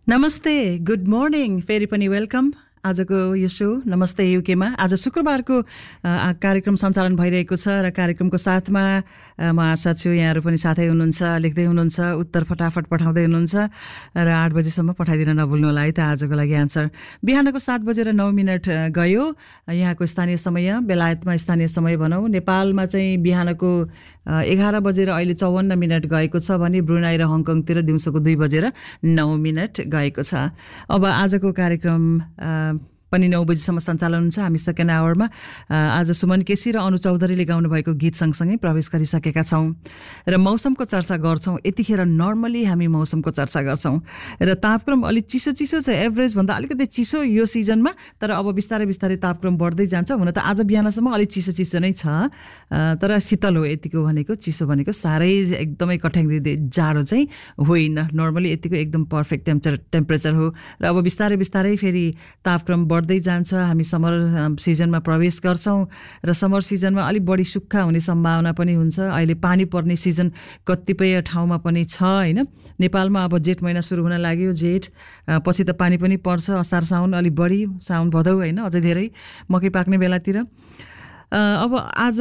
नमस्ते, good morning, फेरि पनि वेलकम आजको यो शो नमस्ते युकेमा। आज शुक्रबारको कार्यक्रम सञ्चालन भइरहेको छ र कार्यक्रमको साथमा म आशा छु यहाँहरू पनि साथै हुनुहुन्छ, लेख्दै हुनुहुन्छ, उत्तर फटाफट पठाउँदै हुनुहुन्छ र 8 बजेसम्म पठाइदिन नभुल्नु होला है त आजको लागि आन्सर। बिहानको 7:09 गयो यहाँको स्थानीय समय, बेलायतमा स्थानीय समय भनौँ। नेपालमा चाहिँ बिहानको 11 बजेर अहिले 54 गएको छ भने ब्रुनाई र हङकङतिर दिउँसोको 2:09 गएको छ। अब आजको कार्यक्रम पनि 9 बजीसम्म सञ्चालन हुन्छ। हामी सेकेन्ड आवरमा आज सुमन केसी र अनु चौधरीले गाउनु भएको गीत सँगसँगै प्रवेश गरिसकेका छौँ र मौसमको चर्चा गर्छौँ। यतिखेर नर्मली हामी मौसमको चर्चा गर्छौँ र तापक्रम अलिक चिसो छ, एभरेजभन्दा अलिकति चिसो यो सिजनमा, तर अब बिस्तारै बिस्तारै तापक्रम बढ्दै जान्छ। हुन त आज बिहानसम्म अलिक चिसो नै छ, तर शीतल हो यतिको भनेको। चिसो भनेको साह्रै एकदमै कठ्याङ्ग्री जाडो चाहिँ होइन, नर्मली यतिको एकदम पर्फेक्ट टेम्परेचर हो र अब बिस्तारै बिस्तारै फेरि तापक्रम बढ्दै जान्छ। हामी समर सिजनमा प्रवेश गर्छौँ र समर सिजनमा अलिक बढी सुक्खा हुने सम्भावना पनि हुन्छ। अहिले पानी पर्ने सिजन कतिपय ठाउँमा पनि छ होइन। नेपालमा अब जेठ महिना सुरु हुन लाग्यो, जेठ पछि त पानी पनि पर्छ, असार साउन अलिक बढी, साउन भदौ होइन, अझै धेरै मकै पाक्ने बेलातिर। अब आज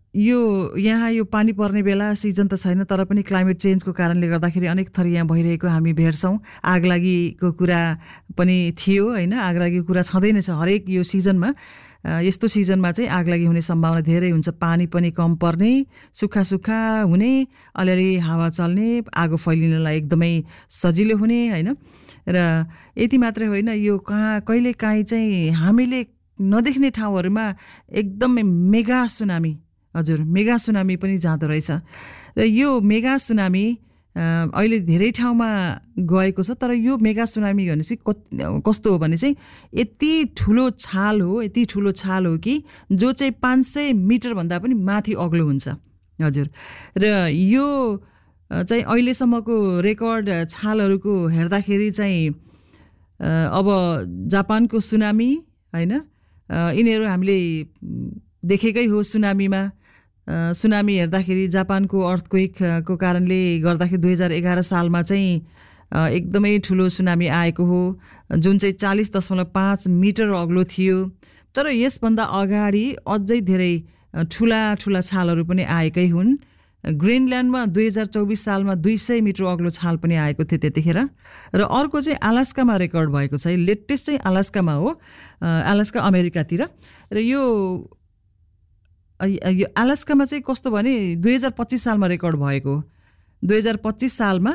यहाँ यो पानी पर्ने बेला सिजन त छैन, तर पनि क्लाइमेट चेन्जको कारणले गर्दाखेरि अनेक थरी यहाँ भइरहेको हामी भेट्छौँ। आगलागीको कुरा पनि थियो होइन, आगलागीको कुरा छँदैन छ हरेक यो सिजनमा। यस्तो सिजनमा चाहिँ आगलागी हुने सम्भावना धेरै हुन्छ। पानी पनि कम पर्ने, सुक्खा हुने, अलिअलि हावा चल्ने, आगो फैलिनलाई एकदमै सजिलो हुने होइन। र यति मात्रै होइन, यो कहिलेकाहीँ चाहिँ हामीले नदेख्ने ठाउँहरूमा एकदमै मेगा सुनामी, हजुर मेगा सुनामी पनि जाँदो रहेछ। र यो मेगा सुनामी अहिले धेरै ठाउँमा गएको छ, तर यो मेगा सुनामी भनेपछि कस्तो हो भने चाहिँ यति ठुलो छाल हो कि जो चाहिँ 500 मिटरभन्दा पनि माथि अग्लो हुन्छ, हजुर। र यो चाहिँ अहिलेसम्मको रेकर्ड छालहरूको हेर्दाखेरि चाहिँ अब जापानको सुनामी होइन, यिनीहरू हामीले देखेकै हो। सुनामी हेर्दाखेरि जापानको अर्थक्वेकको कारणले गर्दाखेरि 2011 सालमा चाहिँ एकदमै ठुलो सुनामी आएको हो, जुन चाहिँ 40.5 मिटर अग्लो थियो। तर यसभन्दा अगाडि अझै धेरै ठुला छालहरू पनि आएकै हुन्। ग्रिनल्यान्डमा 2024 सालमा 200 मिटर अग्लो छाल पनि आएको थियो त्यतिखेर। र अर्को चाहिँ अलास्कामा रेकर्ड भएको छ, लेटेस्ट चाहिँ अलास्कामा हो, अलास्का अमेरिकातिर। र यो अलास्कामा चाहिँ कस्तो भने 2025 सालमा रेकर्ड भएको। 2025 सालमा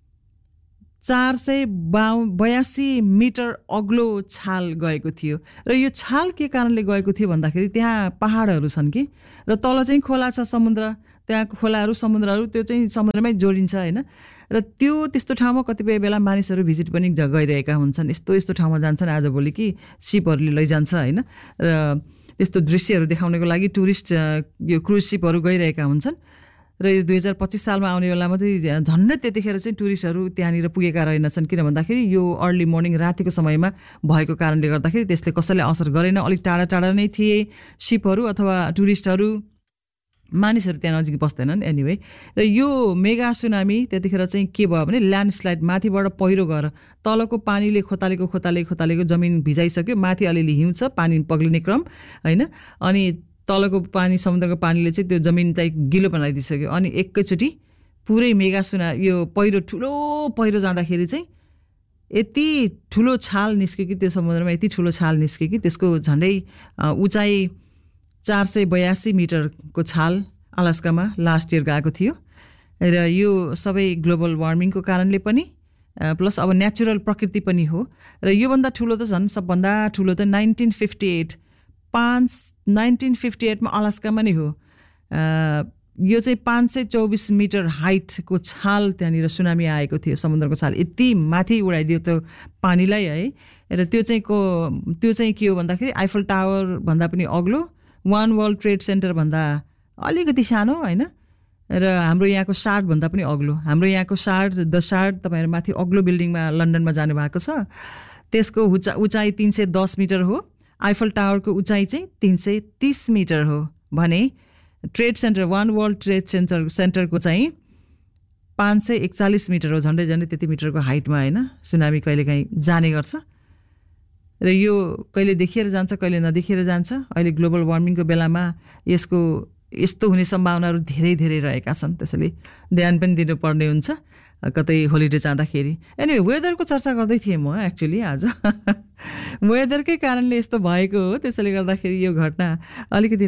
482 मिटर अग्लो छाल गएको थियो। र यो छाल के कारणले गएको थियो भन्दाखेरि त्यहाँ पहाडहरू छन् कि, र तल चाहिँ खोला छ, समुद्र। त्यहाँको खोलाहरू, समुद्रहरू त्यो चाहिँ समुद्रमै जोडिन्छ होइन। र त्यस्तो ठाउँमा कतिपय बेला मानिसहरू भिजिट पनि गइरहेका हुन्छन्। यस्तो ठाउँमा जान्छन् आजभोलि कि सिपहरूले लैजान्छ होइन। र त्यस्तो दृश्यहरू देखाउनको लागि टुरिस्ट यो क्रुज सिपहरू गइरहेका हुन्छन्। र यो 2025 सालमा आउने बेलामा चाहिँ झन्डै त्यतिखेर चाहिँ टुरिस्टहरू त्यहाँनिर पुगेका रहेनछन्। किन भन्दाखेरि यो अर्ली मर्निङ, रातिको समयमा भएको कारणले गर्दाखेरि त्यसले कसैलाई असर गरेन। अलिक टाढा नै थिए सिपहरू अथवा टुरिस्टहरू, मानिसहरू त्यहाँ नजिक बस्दैनन् एनिवे। र यो मेगा सुनामी त्यतिखेर चाहिँ के भयो भने ल्यान्डस्लाइड, माथिबाट पहिरो गएर तलको पानीले खोतालेको जमिन भिजाइसक्यो, माथि अलिअलि हिउँ छ, पानी पग्लिने क्रम होइन। अनि तलको पानी, समुद्रको पानीले चाहिँ त्यो जमिन चाहिँ गिलो बनाइदिइसक्यो। अनि एकैचोटि पुरै मेगा यो ठुलो पहिरो जाँदाखेरि चाहिँ यति ठुलो छाल निस्क्यो कि, त्यो समुद्रमा यति ठुलो छाल निस्क्यो कि त्यसको झन्डै उचाइ 482 मिटरको छाल अलास्कामा लास्ट इयर गएको थियो। र यो सबै ग्लोबल वार्मिङको कारणले पनि प्लस अब नेचुरल प्रकृति पनि हो। र योभन्दा ठुलो त झन् सबभन्दा ठुलो त 1958 मा अलास्कामा नै हो। यो चाहिँ 524 मिटर हाइटको छाल त्यहाँनिर सुनामी आएको थियो, समुद्रको छाल यति माथि उडाइदियो त्यो पानीलाई है। र त्यो चाहिँ के हो भन्दाखेरि आइफल टावर भन्दा पनि अग्लो, वान वर्ल्ड ट्रेड सेन्टर भन्दा अलिकति सानो होइन। र हाम्रो यहाँको शार्ड भन्दा पनि अग्लो। हाम्रो यहाँको द शार्ड तपाईँहरू माथि अग्लो बिल्डिङमा लन्डनमा जानुभएको छ, त्यसको उचाइ 310 मिटर हो। आइफल टावरको उचाइ चाहिँ 330 मिटर हो भने trade centre, one world trade सेन्टरको चाहिँ 541 मिटर हो, झन्डै त्यति मिटरको हाइटमा होइन सुनामी कहिलेकाहीँ जाने गर्छ र यो कहिले देखिएर जान्छ कहिले नदेखिएर जान्छ। अहिले ग्लोबल वार्मिङको बेलामा यस्तो हुने सम्भावनाहरू धेरै धेरै रहेका छन्, त्यसैले ध्यान पनि दिनुपर्ने हुन्छ कतै होलिडे जाँदाखेरि। एनिवे वेदरको चर्चा गर्दै थिएँ म एक्चुअली आज वेदरकै कारणले यस्तो भएको हो, त्यसैले गर्दाखेरि यो घटना अलिकति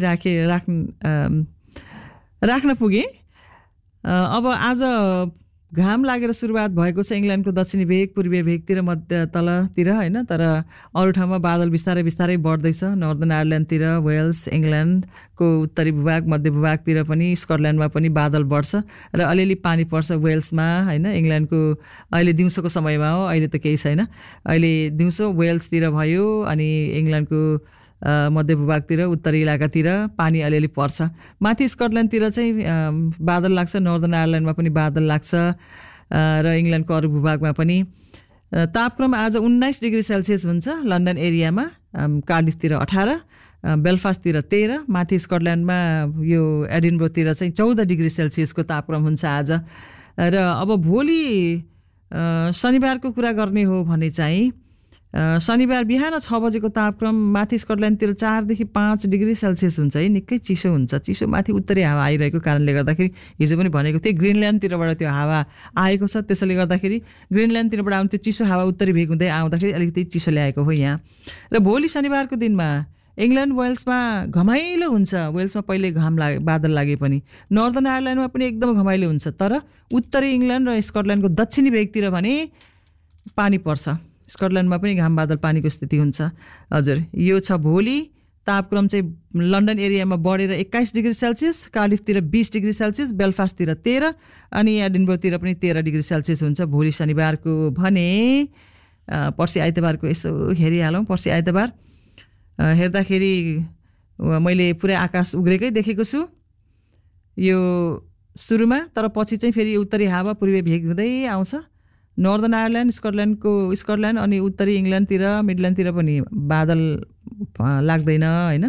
राख्न पुगेँ। अब आज घाम लागेर सुरुवात भएको छ इङ्ल्यान्डको दक्षिणी भेग, पूर्वीय भेगतिर, मध्य तलतिर होइन, तर अरू ठाउँमा बादल बिस्तारै बिस्तारै बढ्दैछ। नर्दर्न आयरल्यान्डतिर, वेल्स, इङ्ल्यान्डको उत्तरी भूभाग, मध्य भूभागतिर पनि, स्कटल्यान्डमा पनि बादल बढ्छ र अलिअलि पानी पर्छ वेल्समा होइन। इङ्ल्यान्डको अहिले दिउँसोको समयमा हो, अहिले त केही छैन, अहिले दिउँसो वेल्सतिर भयो, अनि इङ्ल्यान्डको मध्य भूभागतिर, उत्तरी इलाकातिर पानी अलिअलि पर्छ। माथि स्कटल्यान्डतिर चाहिँ बादल लाग्छ, नर्दर्न आयरल्यान्डमा पनि बादल लाग्छ र इङ्ल्यान्डको अरू भूभागमा पनि। तापक्रम आज 19 डिग्री सेल्सियस हुन्छ लन्डन एरियामा, कार्डिफतिर 18, बेलफास्टतिर 13, माथि स्कटल्यान्डमा यो एडिनबरोतिर चाहिँ 14 डिग्री सेल्सियसको तापक्रम हुन्छ आज। र अब भोलि शनिबारको कुरा गर्ने हो भने चाहिँ शनिबार बिहान 6 बजेको तापक्रम माथि स्कटल्यान्डतिर 4 देखि 5 डिग्री सेल्सियस हुन्छ है, निकै चिसो हुन्छ। चिसो माथि उत्तरी हावा आइरहेको कारणले गर्दाखेरि हिजो पनि भनेको थिएँ ग्रिनल्यान्डतिरबाट त्यो हावा आएको छ, त्यसैले गर्दाखेरि ग्रिनल्यान्डतिरबाट आउने त्यो चिसो हावा उत्तरी भेग हुँदै आउँदाखेरि अलिकति चिसो ल्याएको हो यहाँ। र भोलि शनिबारको दिनमा इङ्ल्यान्ड वेल्समा घमाइलो हुन्छ। वेल्समा पहिले बादल लागे पनि, नर्दर्न आयरल्यान्डमा पनि एकदम घमाइलो हुन्छ, तर उत्तरी इङ्ल्यान्ड र स्कटल्यान्डको दक्षिणी भेगतिर भने पानी पर्छ। स्कटल्यान्डमा पनि घाम बादल पानीको स्थिति हुन्छ। हजुर, यो छ भोलि। तापक्रम चाहिँ लन्डन एरियामा बढेर 21 डिग्री सेल्सियस, कार्डिफतिर 20 डिग्री सेल्सियस, बेलफास्टतिर 13 अनि एडिनबरोतिर पनि 13 डिग्री सेल्सियस हुन्छ भोलि शनिबारको। भने पर्सि आइतबारको यसो हेरिहालौँ। पर्सि आइतबार हेर्दाखेरि मैले पुरै आकाश उग्रेकै देखेको छु यो सुरुमा, तर पछि चाहिँ फेरि उत्तरी हावा पूर्वीय भेग हुँदै आउँछ। नर्दर्न आयरल्यान्ड, स्कटल्यान्ड अनि उत्तरी इङ्ल्यान्डतिर, मिडल्यान्डतिर पनि बादल लाग्दैन होइन,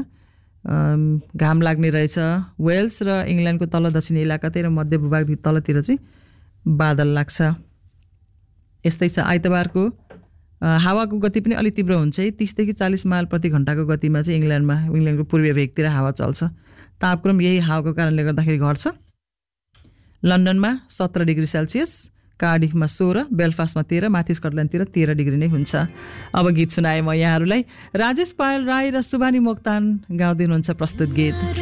घाम लाग्ने रहेछ। वेल्स र इङ्ल्यान्डको तल दक्षिणी इलाकातिर, मध्य भूभाग तलतिर चाहिँ बादल लाग्छ। यस्तै छ आइतबारको। हावाको गति पनि अलिक तीव्र हुन्छ है, 30 देखि 40 माइल प्रति घण्टाको गतिमा चाहिँ इङ्ल्यान्डको पूर्वीय भेगतिर हावा चल्छ। तापक्रम यही हावाको कारणले गर्दाखेरि घट्छ। लन्डनमा 17 डिग्री सेल्सियस, कार्डिफमा 16, बेलफास्टमा 13, माथि स्कटल्यान्डतिर 13 डिग्री नै हुन्छ। अब गीत सुनाएँ म यहाँहरूलाई। राजेश पायल राई र सुभानी मोक्तान गाउँदै हुनुहुन्छ प्रस्तुत गीत।